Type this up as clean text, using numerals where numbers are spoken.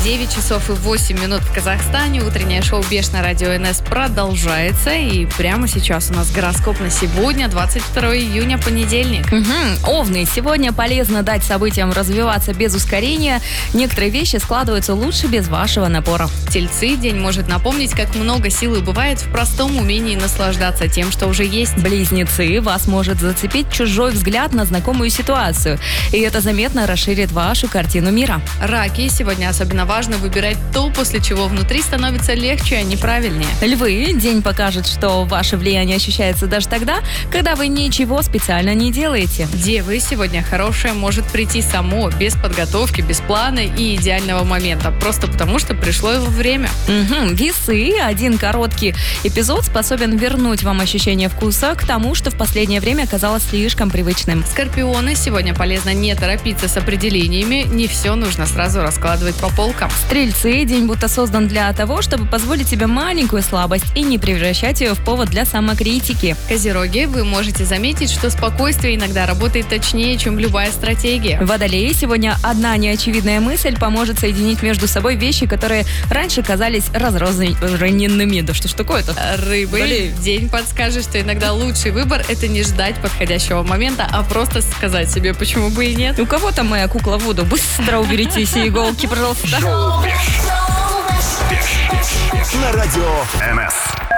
9 часов и 8 минут в Казахстане. Утреннее шоу «Беш» на радио НС продолжается. И прямо сейчас у нас гороскоп на сегодня, 22 июня, понедельник. Овны, сегодня полезно дать событиям развиваться без ускорения. Некоторые вещи складываются лучше без вашего напора. Тельцы, день может напомнить, как много силы бывает в простом умении наслаждаться тем, что уже есть. Близнецы, вас может зацепить чужой взгляд на знакомую ситуацию. И это заметно расширит вашу картину мира. Раки, сегодня особенно важно выбирать то, после чего внутри становится легче, а не правильнее. Львы, день покажет, что ваше влияние ощущается даже тогда, когда вы ничего специально не делаете. Девы, сегодня хорошее может прийти само, без подготовки, без плана и идеального момента, просто потому что пришло его время. Весы, один короткий эпизод способен вернуть вам ощущение вкуса к тому, что в последнее время казалось слишком привычным. Скорпионы, сегодня полезно не торопиться с определениями, не все нужно сразу раскладывать по полкам. Стрельцы, день будто создан для того, чтобы позволить себе маленькую слабость и не превращать ее в повод для самокритики. Козероги, вы можете заметить, что спокойствие иногда работает точнее, чем любая стратегия. Водолеи, сегодня одна неочевидная мысль поможет соединить между собой вещи, которые раньше казались разрозненными. Да что ж такое-то? Рыбы, Водолеи. день подскажет, что иногда лучший выбор – это не ждать подходящего момента, а просто сказать себе, почему бы и нет. У кого там моя кукла Вуду? Быстро уберите все иголки, пожалуйста. Шоу «Беш» на радио НС.